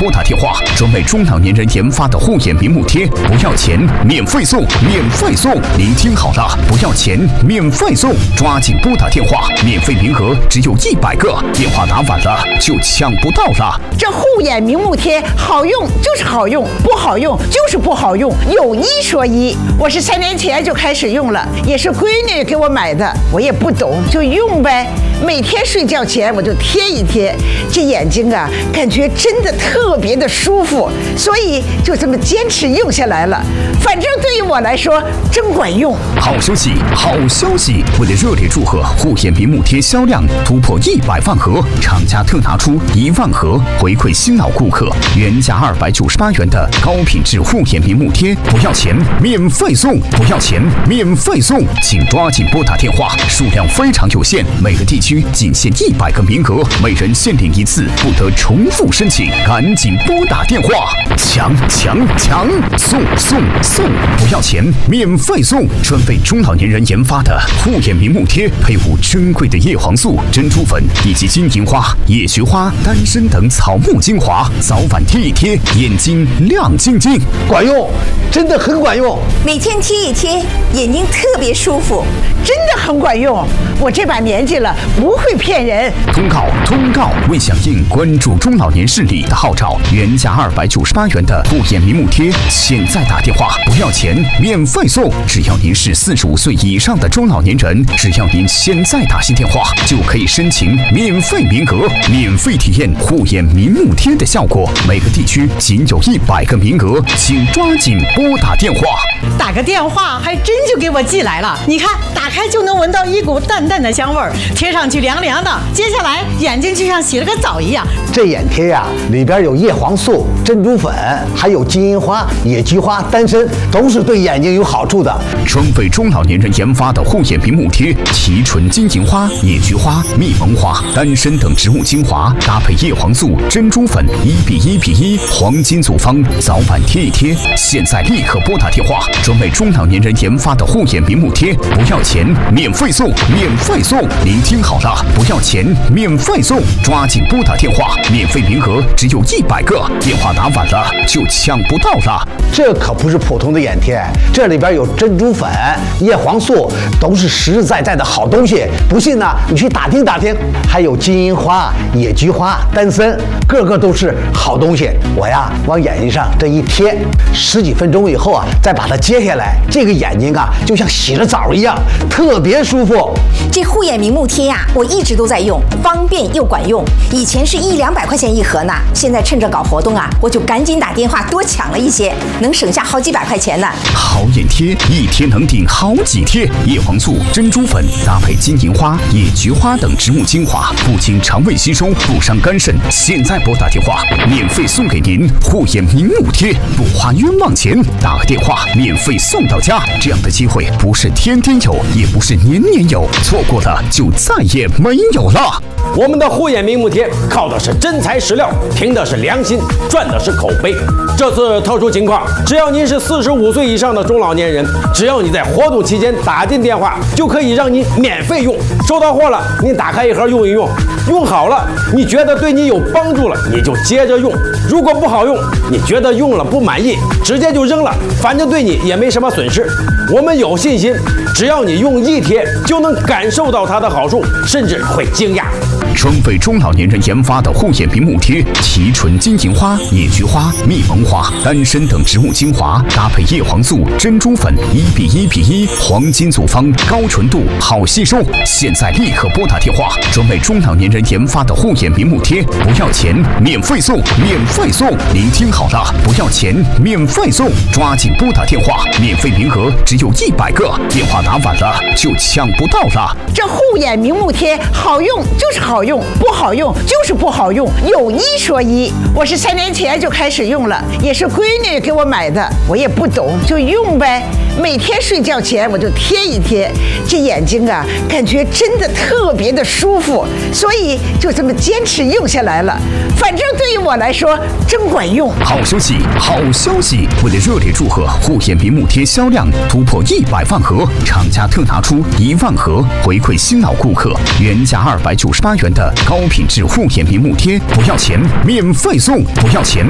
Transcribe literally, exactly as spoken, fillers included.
拨打电话，专为中老年人研发的护眼明目贴，不要钱，免费送，免费送！您听好了，不要钱，免费送！抓紧拨打电话，免费名额只有一百个，电话打晚了就抢不到了。 这护眼明目贴好用就是好用，不好用就是不好用，有一说一。我是三年前就开始用了，也是闺女给我买的，我也不懂就用呗。每天睡觉前我就贴一贴，这眼睛啊，感觉真的特别的舒服，所以就这么坚持用下来了。反正对于我来说真管用。 好消息，好消息！为了热烈祝贺护眼明目贴销量突破一百万盒，厂家特拿出一万盒回馈新老顾客，原价二百九十八元的高品质护眼明目贴，不要钱，免费送！不要钱，免费送！请抓紧拨打电话，数量非常有限，每个地区仅限一百个名额，每人限领一次，不得重复申请，赶紧拨打电话，抢抢抢！送送送！不要钱，免费送！专为中老年人研发的护眼明目贴，配伍珍贵的叶黄素、珍珠粉以及金银花、野菊花、丹参等草木精华，早晚贴一贴，眼睛亮晶晶， 管用，真的很管用。 每天贴一贴，眼睛特别舒服， 真的很管用。我这把年纪了，不会骗人。 通告通告！为响应关注中老年视力的号召，原价二百九十八元的护眼明目贴，现在打电话不要钱，免费送！只要您是四十五岁以上的中老年人，只要您现在打新电话，就可以申请免费名额，免费体验护眼明目贴的效果。每个地区仅有一百个名额，请抓紧拨打电话。 打个电话还真就给我寄来了，你看，打开就能闻到一股淡淡的香味儿，贴上去凉凉的，接下来眼睛就像洗了个澡一样。 这眼贴呀、啊，里边有叶黄素、珍珠粉，还有金银花、野菊花、丹参，都是对眼睛有好处的。 专为中老年人研发的护眼明目贴，提纯金银花、野菊花、蜜蒙花、丹参等植物精华，搭配叶黄素、珍珠粉，一比一比一，黄金组方，早晚贴一贴。现在立刻拨打电话，专为中老年人研发的护眼明目贴，不要钱，免费送，免费送！您听好了，不要钱，免费送！抓紧拨打电话，免费名额只有一百个，电话打晚了就抢不到了。 这可不是普通的眼贴，这里边有珍珠粉、叶黄素，都是实实在在的好东西。不信呢，你去打听打听。还有金银花、野菊花、丹参，个个都是好东西。我呀，往眼睛上这一贴，十几分钟以后啊，再把它揭下来，这个眼睛啊，就像洗了澡一样，特别舒服。 这护眼明目贴呀、啊，我一直都在用，方便又管用。以前是一两百块钱一盒呢，现在趁着搞活动啊，我就赶紧打电话多抢了一些，能省下好几百块钱呢。 好眼贴，一贴能顶好几贴。叶黄素、珍珠粉搭配金银花、野菊花等植物精华，不经肠胃吸收，不伤肝肾。现在拨打电话，免费送给您护眼明目贴，不花冤枉钱。打个电话，免费送到家。这样的机会不是天天有，也不是年年有，错过了就再也没有了。 我们的护眼明目贴靠的是真材实料，凭的是良心，赚的是口碑。这次特殊情况，只要您是四十五岁以上的中老年人，只要你在活动期间打进电话，就可以让你免费用。收到货了，你打开一盒用一用，用好了，你觉得对你有帮助了，你就接着用。如果不好用，你觉得用了不满意，直接就扔了，反正对你也没什么损失。我们有信心，只要你用一贴，就能感受到它的好处，甚至会惊讶。 专为中老年人研发的护眼明目贴，提纯金银花、野菊花、蜜蒙花、丹参等植物精华，搭配叶黄素、珍珠粉，一比一比一，黄金组方，高纯度，好吸收。现在立刻拨打电话，专为中老年人研发的护眼明目贴，不要钱，免费送，免费送！您听好了，不要钱，免费送！抓紧拨打电话，免费名额只有一百个，电话打晚了就抢不到了。 这护眼明目贴好用就是好用，不好用就是不好用，有一说一。我是三年前就开始用了，也是闺女给我买的，我也不懂就用呗。每天睡觉前我就贴一贴，这眼睛啊，感觉真的特别的舒服，所以就这么坚持用下来了。反正对于我来说真管用。 好消息，好消息！为了热烈祝贺护眼明目贴销量突破一百万盒，厂家特拿出一万盒回馈新老顾客，原价二百九十八元的高品质护眼明目贴，不要钱，免费送！不要钱，